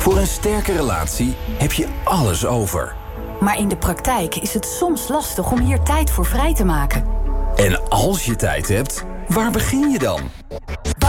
Voor een sterke relatie heb je alles over. Maar in de praktijk is het soms lastig om hier tijd voor vrij te maken. En als je tijd hebt, waar begin je dan?